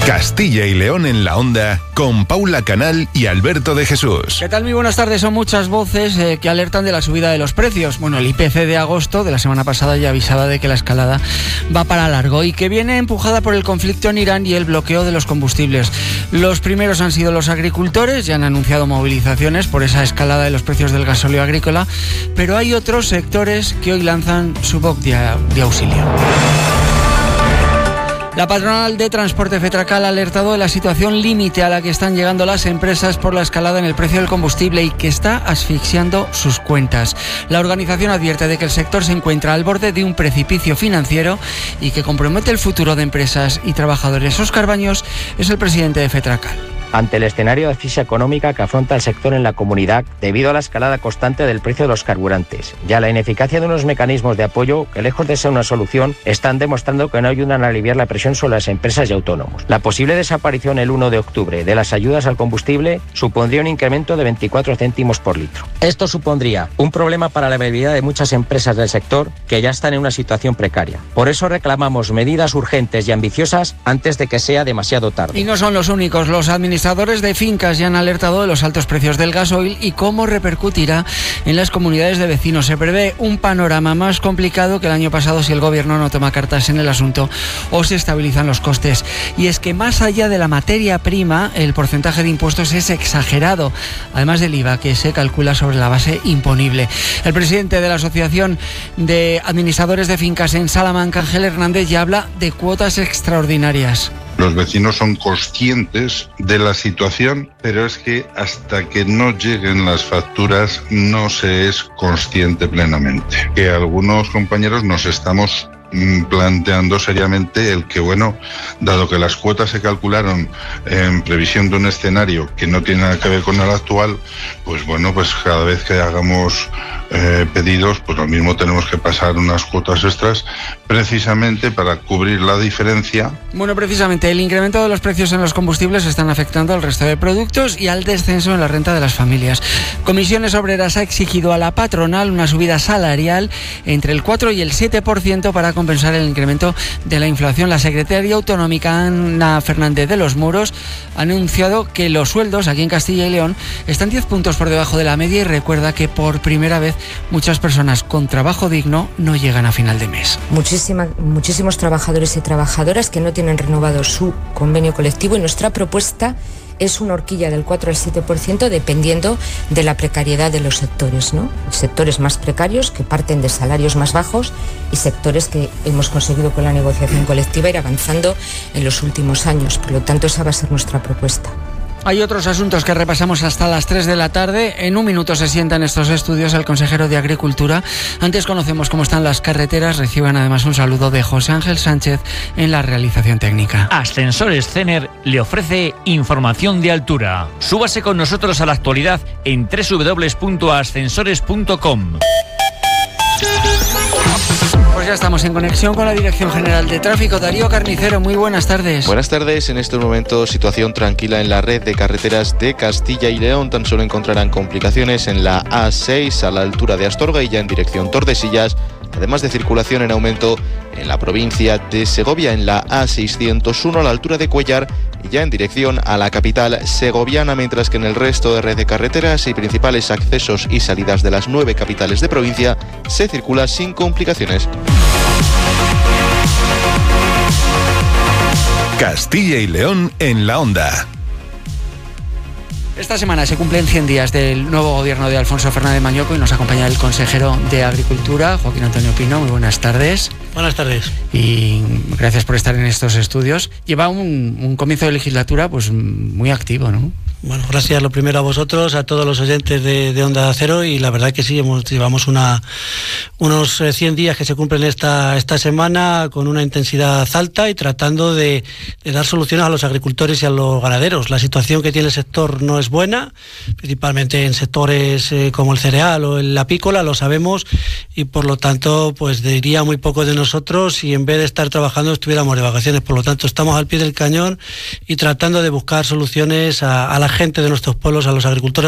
Castilla y León en la Onda, con Paula Canal y Alberto de Jesús. ¿Qué tal? Muy buenas tardes. Son muchas voces que alertan de la subida de los precios. Bueno, el IPC de agosto de la semana pasada ya avisaba de que la escalada va para largo y que viene empujada por el conflicto en Irán y el bloqueo de los combustibles. Los primeros han sido los agricultores, ya han anunciado movilizaciones por esa escalada de los precios del gasóleo agrícola, pero hay otros sectores que hoy lanzan su voz de auxilio. La patronal de transporte Fetracal ha alertado de la situación límite a la que están llegando las empresas por la escalada en el precio del combustible y que está asfixiando sus cuentas. La organización advierte de que el sector se encuentra al borde de un precipicio financiero y que compromete el futuro de empresas y trabajadores. Óscar Baños es el presidente de Fetracal. Ante el escenario de asfixia económica que afronta el sector en la comunidad debido a la escalada constante del precio de los carburantes y a la ineficacia de unos mecanismos de apoyo que, lejos de ser una solución, están demostrando que no ayudan a aliviar la presión sobre las empresas y autónomos. La posible desaparición el 1 de octubre de las ayudas al combustible supondría un incremento de 24 céntimos por litro. Esto supondría un problema para la viabilidad de muchas empresas del sector que ya están en una situación precaria. Por eso reclamamos medidas urgentes y ambiciosas antes de que sea demasiado tarde. Y no son los únicos. Los administradores de fincas ya han alertado de los altos precios del gasoil y cómo repercutirá en las comunidades de vecinos. Se prevé un panorama más complicado que el año pasado si el gobierno no toma cartas en el asunto o se estabilizan los costes. Y es que más allá de la materia prima, el porcentaje de impuestos es exagerado, además del IVA, que se calcula sobre la base imponible. El presidente de la Asociación de Administradores de Fincas en Salamanca, Ángel Hernández, ya habla de cuotas extraordinarias. Los vecinos son conscientes de la situación, pero es que hasta que no lleguen las facturas no se es consciente plenamente. Que algunos compañeros nos estamos planteando seriamente el que, bueno, dado que las cuotas se calcularon en previsión de un escenario que no tiene nada que ver con el actual, pues bueno, pues cada vez que hagamos pedidos, pues lo mismo tenemos que pasar unas cuotas extras precisamente para cubrir la diferencia. Bueno, precisamente el incremento de los precios en los combustibles están afectando al resto de productos y al descenso en la renta de las familias. Comisiones Obreras ha exigido a la patronal una subida salarial entre el 4 y el 7% para compensar el incremento de la inflación. La secretaria autonómica Ana Fernández de los Muros ha anunciado que los sueldos aquí en Castilla y León están 10 puntos por debajo de la media y recuerda que por primera vez muchas personas con trabajo digno no llegan a final de mes. Muchísimos trabajadores y trabajadoras que no tienen renovado su convenio colectivo y nuestra propuesta es una horquilla del 4 al 7% dependiendo de la precariedad de los sectores, ¿no? Sectores más precarios que parten de salarios más bajos y sectores que hemos conseguido con la negociación colectiva ir avanzando en los últimos años. Por lo tanto, esa va a ser nuestra propuesta. Hay otros asuntos que repasamos hasta las 3 de la tarde. En un minuto se sienta en estos estudios el consejero de Agricultura. Antes conocemos cómo están las carreteras. Reciban además un saludo de José Ángel Sánchez en la realización técnica. Ascensores Cener le ofrece información de altura. Súbase con nosotros a la actualidad en www.ascensores.com. Pues ya estamos en conexión con la Dirección General de Tráfico. Darío Carnicero, muy buenas tardes. Buenas tardes. En estos momentos, situación tranquila en la red de carreteras de Castilla y León. Tan solo encontrarán complicaciones en la A6 a la altura de Astorga y ya en dirección Tordesillas. Además de circulación en aumento en la provincia de Segovia, en la A601 a la altura de Cuellar y ya en dirección a la capital segoviana, mientras que en el resto de red de carreteras y principales accesos y salidas de las 9 capitales de provincia se circula sin complicaciones. Castilla y León en la Onda. Esta semana se cumplen 100 días del nuevo gobierno de Alfonso Fernández Mañoco y nos acompaña el consejero de Agricultura, Joaquín Antonio Pino. Muy buenas tardes. Buenas tardes. Y gracias por estar en estos estudios. Lleva un comienzo de legislatura pues muy activo, ¿no? Bueno, gracias lo primero a vosotros, a todos los oyentes de Onda Cero, y la verdad que sí, llevamos unos 100 días que se cumplen esta semana con una intensidad alta y tratando de dar soluciones a los agricultores y a los ganaderos. La situación que tiene el sector no es buena, principalmente en sectores como el cereal o el apícola, lo sabemos, y por lo tanto pues diría muy poco de nosotros si en vez de estar trabajando estuviéramos de vacaciones. Por lo tanto estamos al pie del cañón y tratando de buscar soluciones a la gente de nuestros pueblos, a los agricultores